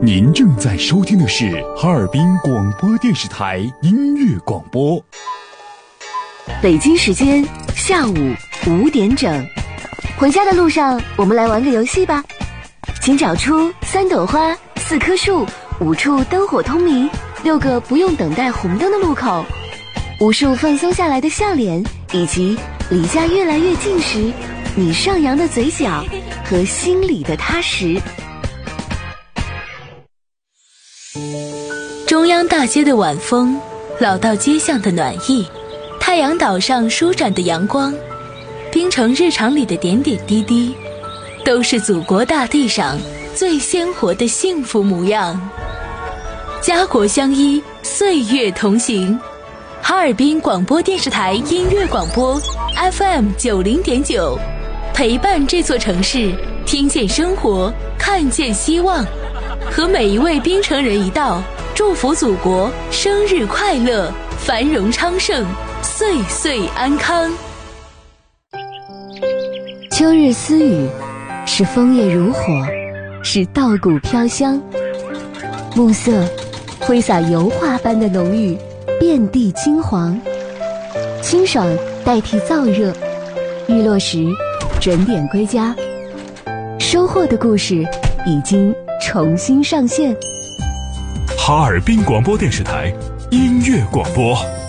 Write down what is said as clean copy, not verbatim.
您正在收听的是哈尔滨广播电视台音乐广播。 北京时间下午5点整，回家的路上，我们来玩个游戏吧。请找出3朵花、4棵树、5处灯火通明、6个不用等待红灯的路口，无数放松下来的笑脸，以及离家越来越近时你上扬的嘴角和心里的踏实。 中央大街的晚风，老道街巷的暖意，太阳岛上舒展的阳光，滨城日常里的点点滴滴，都是祖国大地上最鲜活的幸福模样。家国相依，岁月同行。哈尔滨广播电视台音乐广播 FM90.9， 陪伴这座城市，听见生活，看见希望，和每一位滨城人一道，祝福祖国生日快乐，繁荣昌盛，岁岁安康。 秋日私语，是枫叶如火，是稻谷飘香，暮色挥洒油画般的浓郁，遍地金黄，清爽代替燥热，日落时准点归家，收获的故事已经重新上线。 哈尔滨广播电视台音乐广播。